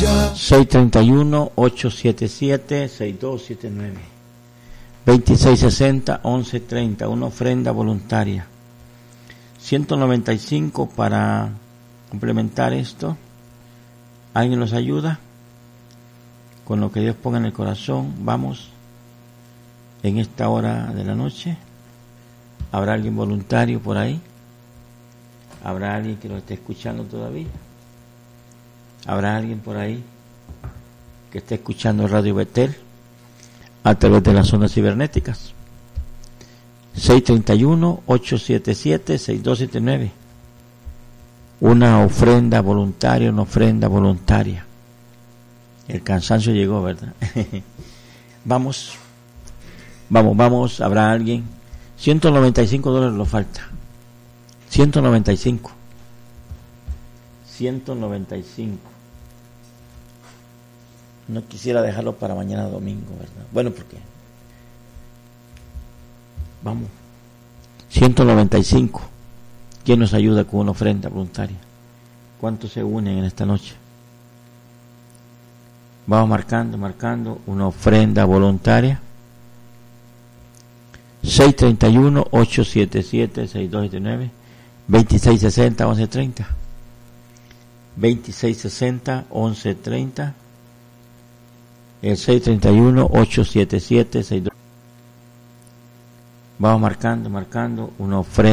631-877-6279. 2660-1130, una ofrenda voluntaria. 195 para complementar esto. ¿Alguien nos ayuda? Con lo que Dios ponga en el corazón, vamos en esta hora de la noche. ¿Habrá alguien voluntario por ahí? ¿Habrá alguien que lo esté escuchando todavía? ¿Habrá alguien por ahí que esté escuchando Radio Betel a través de las ondas cibernéticas? 631-877-6279. Una ofrenda voluntaria. El cansancio llegó, ¿verdad? Vamos. ¿Habrá alguien? $195 lo falta. 195. No quisiera dejarlo para mañana domingo, ¿verdad? Bueno, porque vamos. 195. ¿Quién nos ayuda con una ofrenda voluntaria? ¿Cuántos se unen en esta noche? Vamos marcando una ofrenda voluntaria. 631-877-6279. 2660-1130. 2660-1130. El 631-877-6229. Vamos marcando una ofrenda